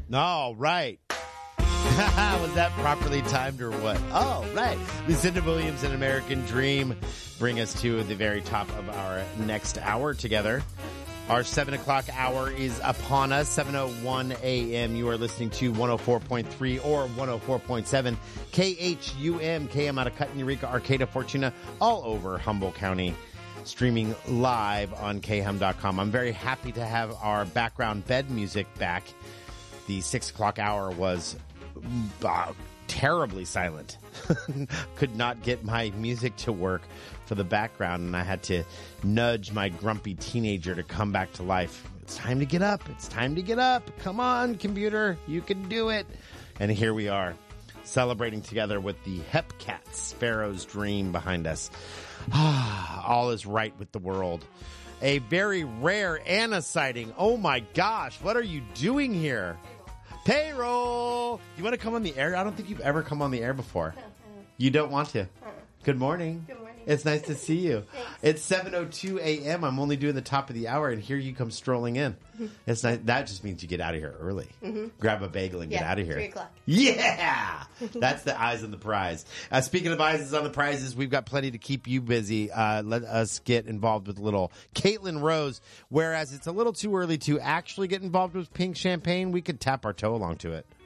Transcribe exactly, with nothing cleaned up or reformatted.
All right. Was that properly timed or what? Oh, right. Lucinda Williams and American Dream bring us to the very top of our next hour together. Our seven o'clock hour is upon us, seven oh one a.m. You are listening to one oh four point three or one oh four point seven K H U M, K M out of Cut, Eureka, Arcata, Fortuna, all over Humboldt County, streaming live on K H U M dot com. I'm very happy to have our background bed music back. The six o'clock hour was uh, terribly silent. Could not get my music to work for the background, and I had to nudge my grumpy teenager to come back to life. It's time to get up. It's time to get up. Come on, computer. You can do it. And here we are, celebrating together with the Hepcats, Sparrow's Dream behind us. All is right with the world. A very rare Anna sighting. Oh my gosh, what are you doing here? Payroll! You want to come on the air? I don't think you've ever come on the air before. No, I don't. You don't want to? Uh-uh. Good morning. Good morning. It's nice to see you. Thanks. It's seven oh two a.m. I'm only doing the top of the hour, and here you come strolling in. It's nice. That just means you get out of here early. Mm-hmm. Grab a bagel and Yeah, get out of here. three o'clock. Yeah! That's the eyes on the prize. Uh, speaking of eyes on the prizes, we've got plenty to keep you busy. Uh, let us get involved with a little Caitlin Rose. Whereas it's a little too early to actually get involved with pink champagne, we could tap our toe along to it.